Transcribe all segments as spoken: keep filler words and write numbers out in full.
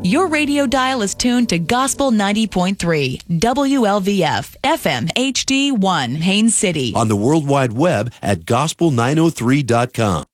Your radio dial is tuned to Gospel ninety point three, W L V F, F M H D one, Haines City. On the World Wide Web at gospel nine oh three dot com.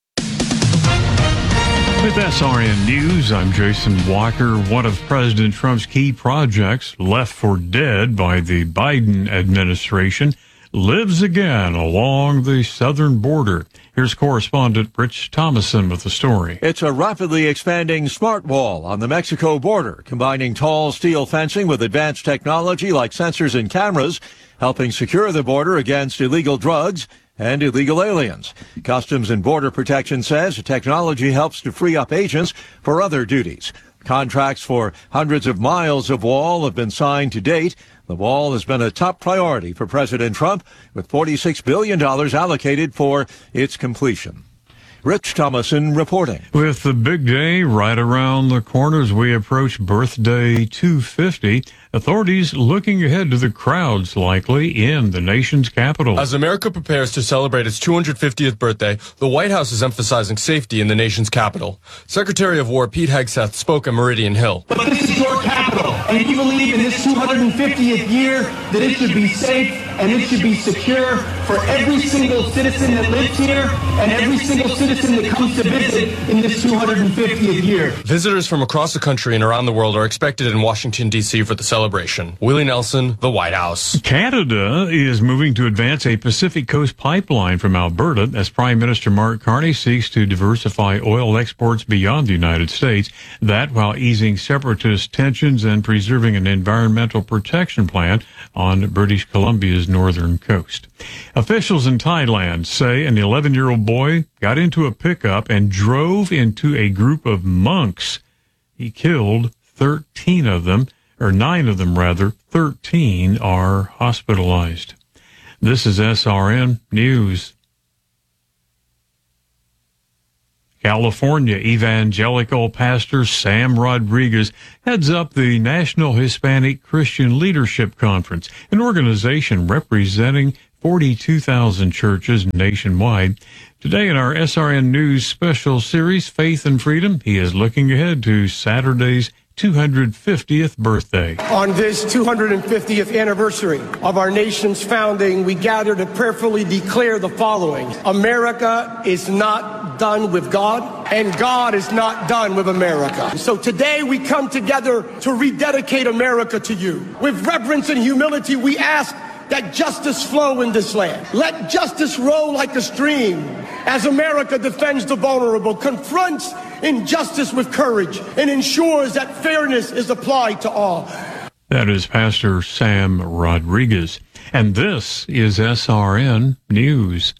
With S R N News, I'm Jason Walker. One of President Trump's key projects, left for dead by the Biden administration, lives again along the southern border. Here's correspondent Rich Thomason with the story. It's a rapidly expanding smart wall on the Mexico border, combining tall steel fencing with advanced technology like sensors and cameras, helping secure the border against illegal drugs and illegal aliens. Customs and Border Protection says the technology helps to free up agents for other duties. Contracts for hundreds of miles of wall have been signed to date. The wall has been a top priority for President Trump, with forty-six billion dollars allocated for its completion. Rich Thomason reporting. With the big day right around the corner as we approach birthday two fifty, authorities looking ahead to the crowds likely in the nation's capital. As America prepares to celebrate its two hundred fiftieth birthday, the White House is emphasizing safety in the nation's capital. Secretary of War Pete Hegseth spoke at Meridian Hill. But this is your capital, and if you believe in this two hundred fiftieth year that it should be safe and it should be secure for every single citizen that lives here and every single citizen that comes to visit in this two hundred fiftieth year. Visitors from across the country and around the world are expected in Washington, D C for the celebration. Willie Nelson, the White House. Canada is moving to advance a Pacific Coast pipeline from Alberta as Prime Minister Mark Carney seeks to diversify oil exports beyond the United States. That while easing separatist tensions and preserving an environmental protection plan on British Columbia's northern coast. Officials in Thailand say an eleven-year-old boy got into a pickup and drove into a group of monks. He killed thirteen of them, or nine of them rather. thirteen are hospitalized. This is S R N News. California evangelical pastor Sam Rodriguez heads up the National Hispanic Christian Leadership Conference, an organization representing forty-two thousand churches nationwide. Today in our S R N News special series, Faith and Freedom, he is looking ahead to Saturday's two hundred fiftieth birthday. On this two hundred fiftieth anniversary of our nation's founding, we gather to prayerfully declare the following. America is not done with God, and God is not done with America. So today we come together to rededicate America to you. With reverence and humility, we ask that justice flow in this land. Let justice roll like a stream as America defends the vulnerable, confronts injustice with courage, and ensures that fairness is applied to all. That is Pastor Sam Rodriguez. And this is S R N News.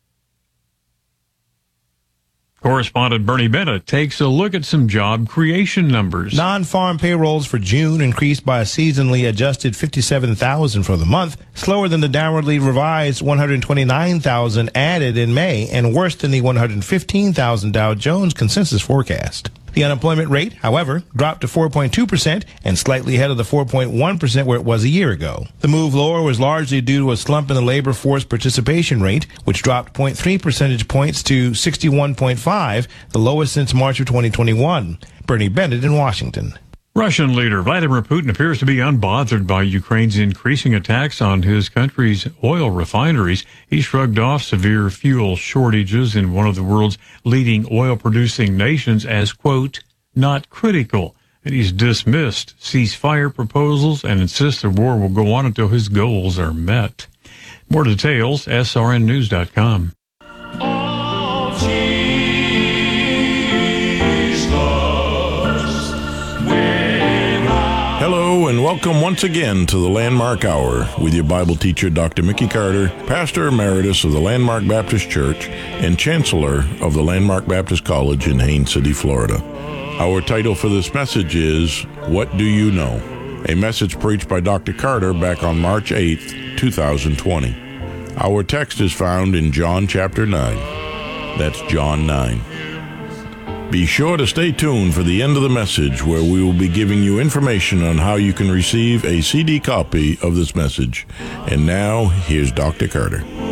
Correspondent Bernie Bennett takes a look at some job creation numbers. Non-farm payrolls for June increased by a seasonally adjusted fifty-seven thousand for the month, slower than the downwardly revised one hundred twenty-nine thousand added in May, and worse than the one hundred fifteen thousand Dow Jones consensus forecast. The unemployment rate, however, dropped to four point two percent and slightly ahead of the four point one percent where it was a year ago. The move lower was largely due to a slump in the labor force participation rate, which dropped zero point three percentage points to sixty-one point five, the lowest since March of twenty twenty-one. Bernie Bennett in Washington. Russian leader Vladimir Putin appears to be unbothered by Ukraine's increasing attacks on his country's oil refineries. He shrugged off severe fuel shortages in one of the world's leading oil-producing nations as, quote, not critical. And he's dismissed ceasefire proposals and insists the war will go on until his goals are met. More details, S R N news dot com. Hello and welcome once again to the Landmark Hour with your Bible teacher, Doctor Mickey Carter, Pastor Emeritus of the Landmark Baptist Church and Chancellor of the Landmark Baptist College in Haines City, Florida. Our title for this message is, What Do You Know? A message preached by Doctor Carter back on March eighth, two thousand twenty. Our text is found in John chapter nine. That's John nine. Be sure to stay tuned for the end of the message where we will be giving you information on how you can receive a C D copy of this message. And now, here's Doctor Carter.